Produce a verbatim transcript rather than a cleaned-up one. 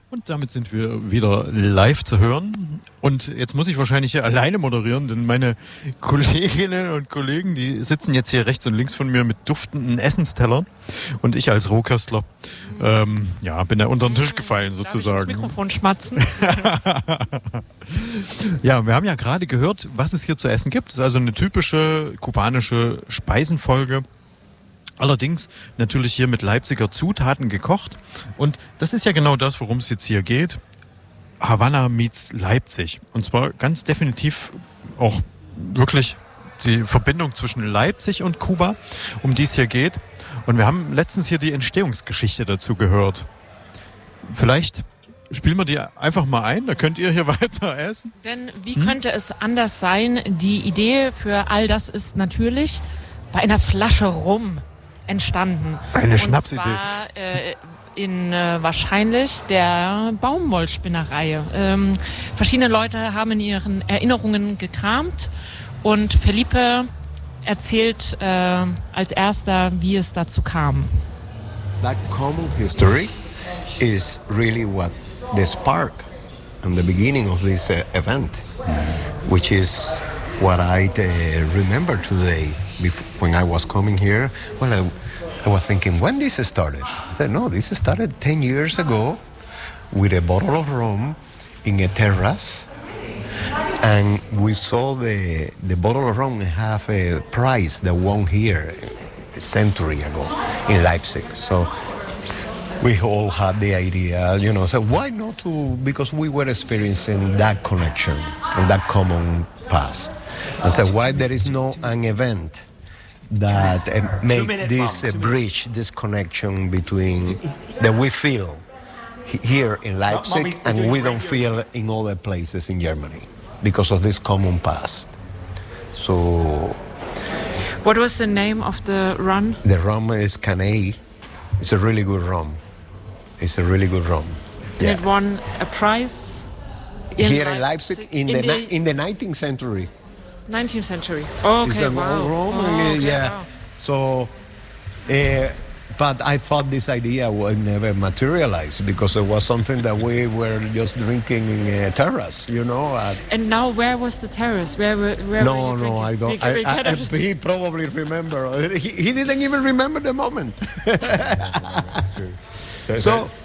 Und damit sind wir wieder live zu hören. Und jetzt muss ich wahrscheinlich hier alleine moderieren, denn meine Kolleginnen und Kollegen, die sitzen jetzt hier rechts und links von mir mit duftenden Essenstellern. Und ich als Rohköstler, ähm, ja, bin da unter den Tisch gefallen sozusagen. Darf ich ins Mikrofon schmatzen? Ja, wir haben ja gerade gehört, was es hier zu essen gibt. Das ist also eine typische kubanische Speisenfolge. Allerdings natürlich hier mit Leipziger Zutaten gekocht. Und das ist ja genau das, worum es jetzt hier geht. Havanna meets Leipzig. Und zwar ganz definitiv auch wirklich die Verbindung zwischen Leipzig und Kuba, um die es hier geht. Und wir haben letztens hier die Entstehungsgeschichte dazu gehört. Vielleicht spielen wir die einfach mal ein, da könnt ihr hier weiter essen. Denn wie hm? könnte es anders sein? Die Idee für all das ist natürlich bei einer Flasche Rum entstanden. Eine Schnapsidee. Und zwar äh, in äh, wahrscheinlich der Baumwollspinnerei. Ähm, verschiedene Leute haben in ihren Erinnerungen gekramt und Felipe erzählt äh, als erster, wie es dazu kam. That common history is really what the spark and the beginning of this uh, event, which is what I uh, remember today. Before, when I was coming here, well, I, I was thinking, when this started? I said, no, this started ten years ago with a bottle of rum in a terrace. And we saw the, the bottle of rum have a prize that won here a century ago in Leipzig. So we all had the idea, you know, so why not to, because we were experiencing that connection and that common past. And so why there is no an event that uh, make this uh, bridge, this connection between that we feel he- here in Leipzig and we don't feel in other places in Germany because of this common past. So What was the name of the run? the rum is Caney. It's a really good rum. It's a really good rum. And it won a prize in Here in Leipzig in, in the, the ni- in the nineteenth century. nineteenth century. Okay, It's a wow. rum, Oh, and, uh, okay, yeah. wow. So, uh, but I thought this idea would never materialize because it was something that we were just drinking in a terrace, you know. Uh, And now, where was the terrace? Where were? Where no, were you no, drinking? I don't. We- I, we I, cannot- he probably remember. He, he didn't even remember the moment. That's true. So, So- so